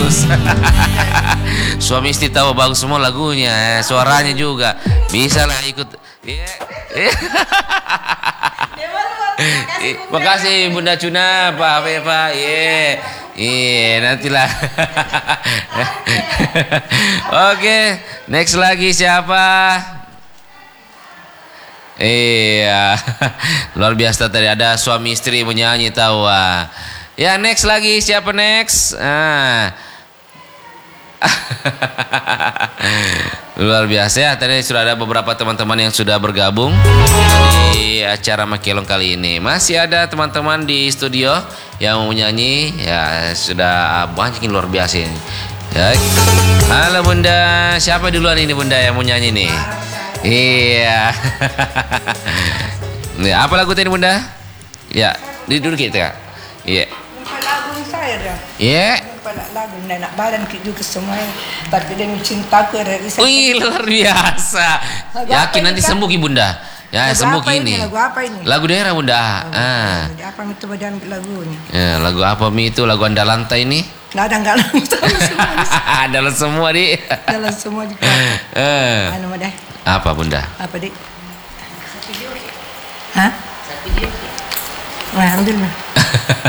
bagus. Suami istri tahu bagus semua lagunya, suaranya juga bisa lah ikut. Makasih Bunda Cuna, Pak Eva. Nantilah. Oke, next lagi siapa? Iya, luar biasa tadi ada suami istri menyanyi tahu. Ya, next lagi siapa next? Luar biasa ya, tadi sudah ada beberapa teman-teman yang sudah bergabung di acara Makelong kali ini. Masih ada teman-teman di studio yang mau menyanyi, ya sudah banyak yang luar biasa ini. Ya. Halo Bunda, siapa duluan ini Bunda yang mau nyanyi nih? Iya. Ya, apa lagu tadi Bunda? Ya, duduk kita. Iya. Lagu saya dah. Iya. Lagu nak badan juga semuanya. Tapi dia cintaku dari saya. Wih, luar biasa. Yakin nanti sembuh Ki Bunda. Ya, sembuh kini. Lagu apa ini? Lagu daerah Bunda. Apa itu badan lagunya? Ya, lagu apa Mi itu? Lagu Andalanta ini? Ladang galang semua. Dalam semua di. Dalam semua juga. Anu dah. Apa Bunda? Apa dik? Hah? Alhamdulillah.